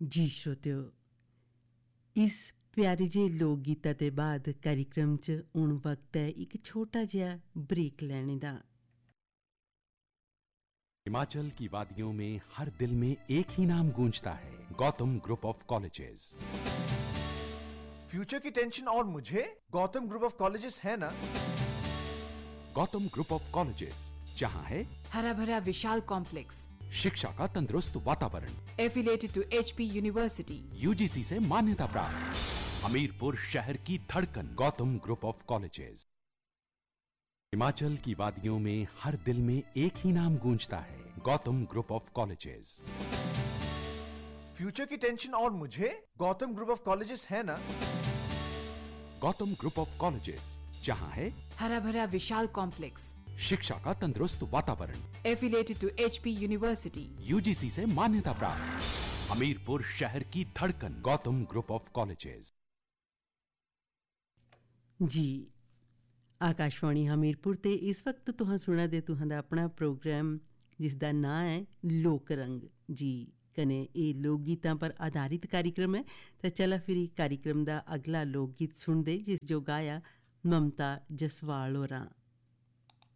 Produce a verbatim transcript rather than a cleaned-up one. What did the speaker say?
जी श्रोतियो, इस प्यारे जे लोक गीता दे बाद कार्यक्रम च हुण वक्त है एक छोटा जिहा ब्रेक लैने दा। हिमाचल की वादियों में हर दिल में एक ही नाम गूंजता है, Gautam group of colleges. Future की टेंशन और मुझे गौतम ग्रुप ऑफ कॉलेजेस है ना। गौतम ग्रुप ऑफ कॉलेजेस, जहां है हरा भरा विशाल कॉम्प्लेक्स, शिक्षा का तंदुरुस्त वातावरण, affiliated to HP university, UGC से मान्यता प्राप्त, हमीरपुर शहर की धड़कन, Gautam group of colleges. Himachal की वादियों में हर दिल में एक ही नाम गूंजता है, Gautam group of colleges. Future की टेंशन और मुझे गौतम ग्रुप ऑफ कॉलेजेस है ना। गौतम ग्रुप ऑफ कॉलेजेस, जहां है हरा भरा विशाल कॉम्प्लेक्स, शिक्षा का तंदुरुस्त वातावरण, affiliated to HP university, UGC से मान्यता प्राप्त, हमीरपुर शहर की धड़कन, गौतम ग्रुप ऑफ कॉलेजेस। जी आकाशवाणी हमीरपुर ते इस वक्त तुहां सुना दे तुहां दा अपना प्रोग्राम जिसदा नाम है लोक रंग। जी कने एह् लोक गीतां पर आधारित कार्यक्रम है। तो चला फिर कार्यक्रम दा अगला लोक गीत सुनदे जिस जो गाया ममता जसवाल होरां।